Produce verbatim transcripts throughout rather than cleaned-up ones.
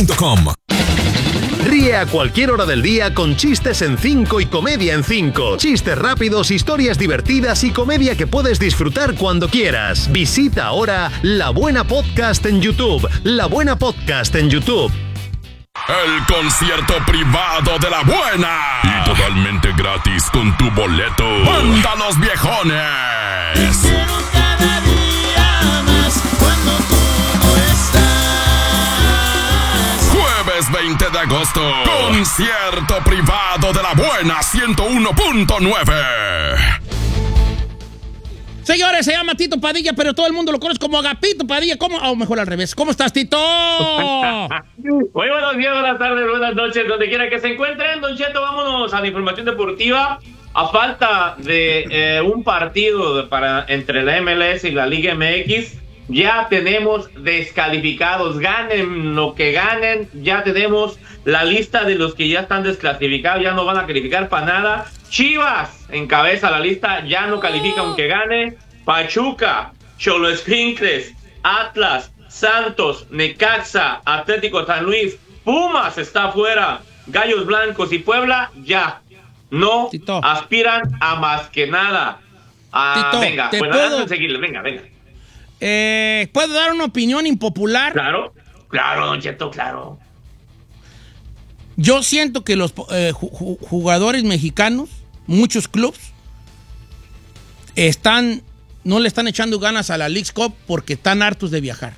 punto com. Ríe a cualquier hora del día con chistes en cinco y comedia en cinco. Chistes rápidos, historias divertidas y comedia que puedes disfrutar cuando quieras. Visita ahora La Buena Podcast en YouTube. La Buena Podcast en YouTube. El concierto privado de La Buena. Y totalmente gratis con tu boleto. ¡Manda los viejones! Quiero cada día más cuando tú no estás. Jueves veinte de agosto. Concierto privado de La Buena ciento uno punto nueve. Señores, se llama Tito Padilla, pero todo el mundo lo conoce como Agapito Padilla. ¿Cómo? O mejor al revés. ¿Cómo estás, Tito? Muy buenos días, buenas tardes, buenas noches, donde quiera que se encuentren. Don Cheto, vámonos a la información deportiva. A falta de eh, un partido para, entre la M L S y la Liga M X, ya tenemos descalificados. Ganen lo que ganen, ya tenemos la lista de los que ya están desclasificados, ya no van a calificar para nada. Chivas encabeza la lista, ya no califica aunque gane. Pachuca, Xoloescuintles, Atlas, Santos, Necaxa, Atlético San Luis, Pumas está afuera, Gallos Blancos y Puebla ya no Tito. aspiran a más que nada. Ah, Tito, venga, ¿te bueno, puedo- antes de seguirle, venga, venga. Eh, ¿Puedo dar una opinión impopular? Claro, claro, Don Cheto, claro. Yo siento que los eh, ju- ju- jugadores mexicanos, muchos clubes, están, no le están echando ganas a la Leagues Cup porque están hartos de viajar.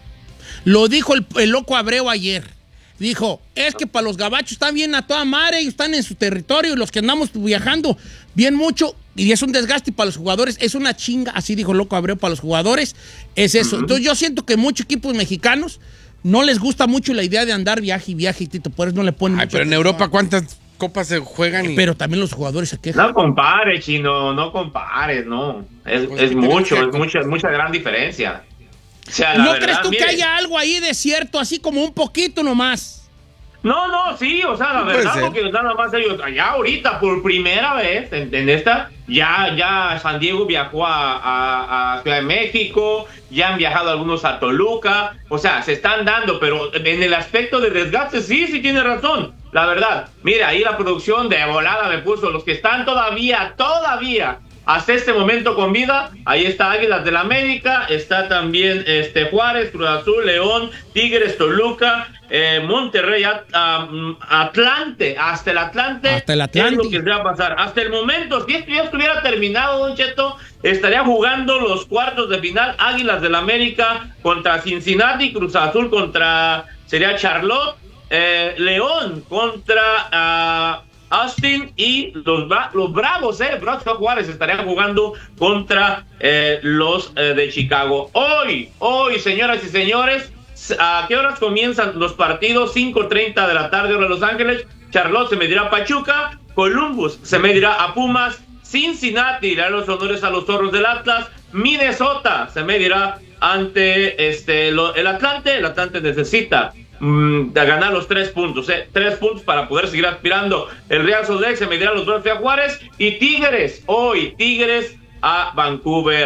Lo dijo el, el loco Abreu ayer. Dijo, es que para los gabachos están bien a toda madre, ellos están en su territorio, y los que andamos viajando bien mucho, y es un desgaste para los jugadores, es una chinga, así dijo el loco Abreu, para los jugadores, es eso. Uh-huh. Entonces yo siento que muchos equipos mexicanos no les gusta mucho la idea de andar viaje y viaje, Tito, por eso no le ponen Ay, mucha pero en atención. Europa, ¿cuántas copas se juegan? Y... Pero también los jugadores se quejan. No compares, Chino, no compares, no. Es, Pues es que mucho, tienes es que- mucha, mucha gran diferencia. O sea, la ¿No verdad, crees tú mire, que haya algo ahí de cierto, así como un poquito nomás? No, no, sí, o sea, la Puede verdad, ser. porque nada más ellos, allá ahorita, por primera vez, en, en esta, ya, ya San Diego viajó a, a, a Ciudad de México, ya han viajado algunos a Toluca, o sea, se están dando, pero en el aspecto de desgaste, sí, sí tiene razón, la verdad. Mira, ahí la producción de volada me puso, los que están todavía, todavía, hasta este momento con vida, ahí está Águilas del América, está también este Juárez, Cruz Azul, León, Tigres, Toluca, eh, Monterrey, At- um, Atlante, hasta el Atlante, Hasta el Atlante. es lo que se va a pasar. Hasta el momento, si esto ya estuviera terminado, Don Cheto, estaría jugando los cuartos de final, Águilas del América contra Cincinnati, Cruz Azul contra, sería Charlotte, eh, León contra... Uh, Austin y los, bra- los Bravos, eh, Bravos Juárez estarían jugando contra eh, los eh, de Chicago. Hoy, hoy, señoras y señores, ¿a qué horas comienzan los partidos? cinco treinta de la tarde, hora de Los Ángeles. Charlotte se medirá a Pachuca, Columbus se medirá a Pumas, Cincinnati irá los honores a los Zorros del Atlas, Minnesota se medirá ante este lo, el Atlante. El Atlante necesita de ganar los tres puntos, eh. tres puntos para poder seguir aspirando. El Real Salt Lake se medirá a los Bravos de Juárez y Tigres, hoy Tigres a Vancouver.